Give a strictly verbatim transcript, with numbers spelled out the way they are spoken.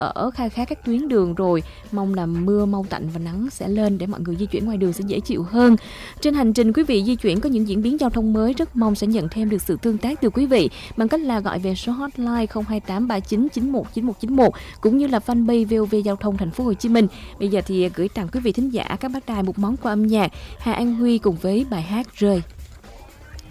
ở kha khá các tuyến đường rồi. Mong là mưa mau tạnh và nắng sẽ lên để mọi người di chuyển ngoài đường sẽ dễ chịu hơn. Trên hành trình quý vị di chuyển có những diễn biến giao thông mới, rất mong sẽ nhận thêm được sự tương tác từ quý vị bằng cách là gọi về số hotline không hai tám ba chín chín một chín một chín một cũng như là fanpage vê o vê Giao thông Thành phố Hồ Chí Minh. Bây giờ thì gửi tặng quý vị thính giả các bác đài một món quà âm nhạc, Hà An Huy cùng với bài hát Rơi.